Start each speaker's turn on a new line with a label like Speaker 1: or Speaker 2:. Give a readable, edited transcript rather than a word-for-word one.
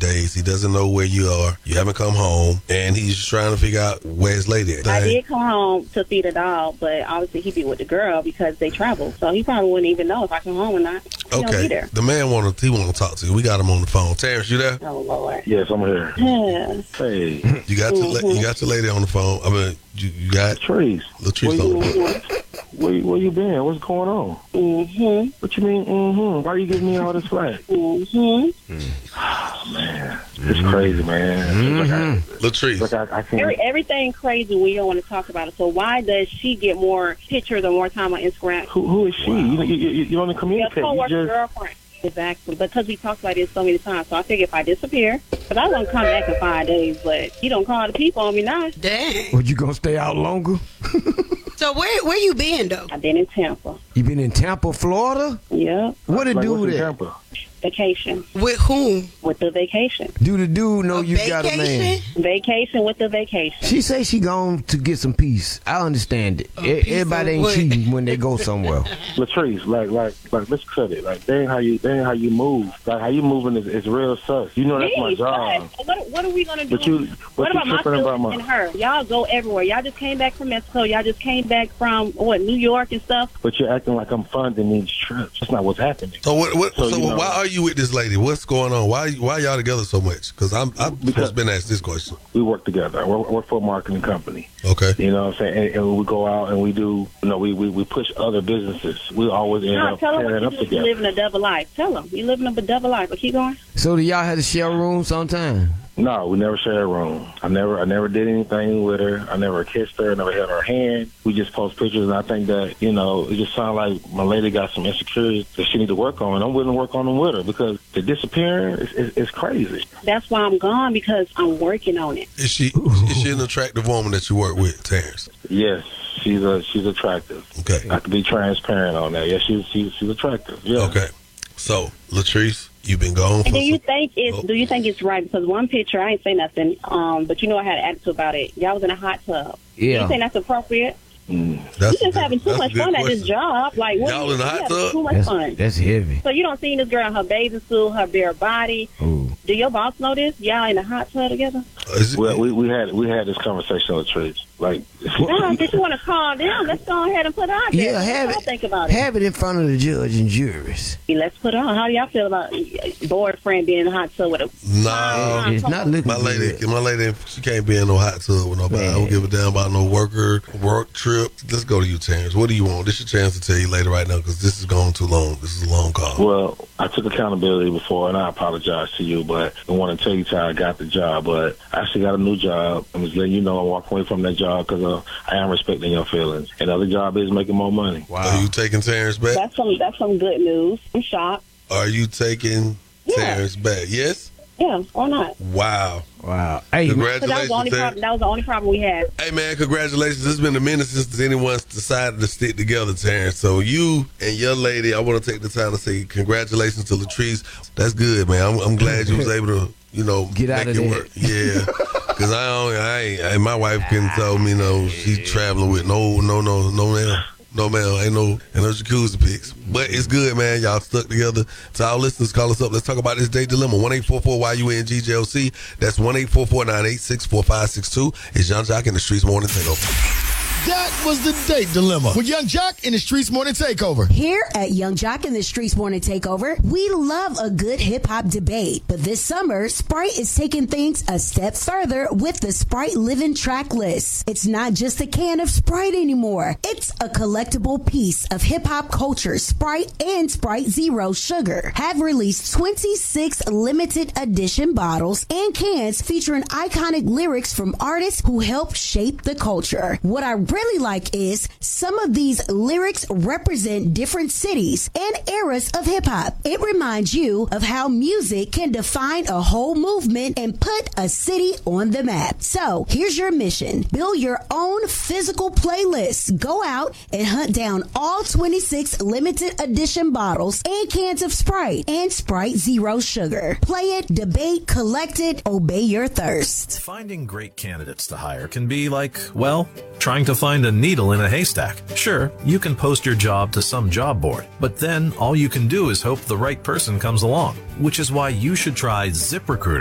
Speaker 1: days. He doesn't know where you are. You haven't come home, and he's trying to figure out where his lady is.
Speaker 2: I did come home to feed a dog, but obviously he be with the girl because they travel. So he probably wouldn't even know if I come home or not. He don't be there.
Speaker 1: The man want to talk to you. We got him on the phone. Terrence, you there?
Speaker 2: Oh, Lord.
Speaker 3: Yes, I'm here.
Speaker 2: Yes.
Speaker 3: Hey.
Speaker 1: You got your lady on the phone. I mean, you got
Speaker 3: Latrice.
Speaker 1: Latrice on the phone.
Speaker 3: Where you been? What's going on?
Speaker 2: Mm-hmm.
Speaker 3: What you mean, mm-hmm? Why are you giving me all this flack?
Speaker 2: Mm-hmm.
Speaker 3: Oh, man. It's crazy, man.
Speaker 1: Mm-hmm. Latrice.
Speaker 3: I can't.
Speaker 2: Everything crazy when you don't want to talk about it. So why does she get more pictures or more time on Instagram?
Speaker 3: Who is she? Wow. You don't even communicate.
Speaker 2: Your co-worker girlfriend. Exactly. Because we talked about this so many times. So I figure if I disappear, because I won't come back in 5 days, but you don't call the people on me now.
Speaker 4: Dang.
Speaker 5: Well, you gonna stay out longer?
Speaker 4: So where you been, though?
Speaker 2: I've been in Tampa.
Speaker 5: You been in Tampa, Florida?
Speaker 2: Yeah.
Speaker 5: What it do
Speaker 3: there?
Speaker 5: Tampa?
Speaker 2: Vacation.
Speaker 4: With whom?
Speaker 2: With the vacation.
Speaker 5: Do the dude know you got a man?
Speaker 2: Vacation with the vacation.
Speaker 5: She say she gone to get some peace. I understand it. Everybody ain't cheating when they go somewhere.
Speaker 3: Latrice, like, let's cut it. Like, that ain't how you move. Like, how you moving is real sus. You know that's my job.
Speaker 2: What are we gonna do? What about my sister and her? Y'all go everywhere. Y'all just came back from Mexico. Y'all just came back from New York and stuff.
Speaker 3: But you're acting like I'm funding these trips. That's not what's happening.
Speaker 1: So why are you with this lady? What's going on? Why y'all together so much? Because I've just been asked this question.
Speaker 3: We work together. We're for a marketing company.
Speaker 1: Okay.
Speaker 3: You know what I'm saying? And we go out and we do, we push other businesses. We always end up pairing up together.
Speaker 2: You living a double life. Tell them. You living a double life. But keep going.
Speaker 5: So do y'all have to share a room sometime?
Speaker 3: No, we never shared a room. I never did anything with her. I never kissed her. I never held her hand. We just post pictures, and I think that, it just sounds like my lady got some insecurities that she need to work on, and I'm willing to work on them with her because the disappearing is crazy.
Speaker 2: That's why I'm gone, because I'm working on it.
Speaker 1: Is she an attractive woman that you work with, Terrence?
Speaker 3: Yes, she's attractive.
Speaker 1: Okay.
Speaker 3: I can be transparent on that. Yeah, she's attractive. Yeah.
Speaker 1: Okay. So, Latrice, you've been gone for
Speaker 2: do you think it's right? Because one picture, I ain't say nothing, but I had an attitude about it. Y'all was in a hot tub.
Speaker 5: Yeah.
Speaker 2: You think that's appropriate?
Speaker 1: You're
Speaker 2: just having too much fun at this job. Like,
Speaker 1: y'all in the hot tub?
Speaker 2: Too much fun.
Speaker 5: That's heavy.
Speaker 2: So you don't see this girl in her bathing suit, her bare body.
Speaker 5: Ooh.
Speaker 2: Do your boss know this? Y'all in a hot tub together?
Speaker 3: Well, we had this conversation on the trade. Like,
Speaker 2: did you want to calm down? Let's go ahead and put it out there.
Speaker 5: Yeah,
Speaker 2: think about it.
Speaker 5: Have it in front of the judge and juries.
Speaker 2: Let's put it on. How do y'all feel about boyfriend being in a hot tub with a?
Speaker 1: No,
Speaker 5: it's not looking
Speaker 1: my lady.
Speaker 5: good.
Speaker 1: My lady, she can't be in no hot tub with nobody. I don't give a damn about no work trip. Let's go to you, Terrence. What do you want? This is your chance to tell you later right now because this is going too long. This is a long call.
Speaker 3: Well, I took accountability before, and I apologize to you, but I want to tell you how I got the job. But I actually got a new job. I'm just letting you know I'm walking away from that job because I am respecting your feelings. And the other job is making more money.
Speaker 1: Wow. Are you taking Terrence back?
Speaker 2: That's some good news. I'm shocked.
Speaker 1: Are you taking Terrence back? Yes?
Speaker 2: Yeah, or not.
Speaker 1: Wow.
Speaker 5: Hey,
Speaker 1: congratulations.
Speaker 2: That was the only problem we had.
Speaker 1: Hey, man, congratulations. It's been a minute since anyone's decided to stick together, Terrence. So you and your lady, I want to take the time to say congratulations to Latrice. That's good, man. I'm glad you was able to,
Speaker 5: get out of there.
Speaker 1: Work. Yeah. Because my wife can tell me, she's traveling with no man. No, man, ain't no jacuzzi pics. But it's good, man. Y'all stuck together. To our listeners, call us up. Let's talk about this date dilemma. 1-844-YUNGJLC. That's 1-844-986-4562. It's Young Jock in the Streetz Morning Takeover.
Speaker 6: That was the date dilemma with Young Jock in the Streetz Morning Takeover.
Speaker 7: Here at Young Jock in the Streetz Morning Takeover, we love a good hip-hop debate. But this summer, Sprite is taking things a step further with the Sprite Living Track List. It's not just a can of Sprite anymore. It's a collectible piece of hip-hop culture. Sprite and Sprite Zero Sugar have released 26 limited edition bottles and cans featuring iconic lyrics from artists who helped shape the culture. What I really like is some of these lyrics represent different cities and eras of hip-hop. It reminds you of how music can define a whole movement and put a city on the map. So here's your mission. Build your own physical playlist. Go out and hunt down all 26 limited edition bottles and cans of Sprite and Sprite Zero Sugar. Play it, debate, collect it, obey your thirst.
Speaker 8: Finding great candidates to hire can be like, trying to find a needle in a haystack. Sure, you can post your job to some job board, but then all you can do is hope the right person comes along, which is why you should try ZipRecruiter.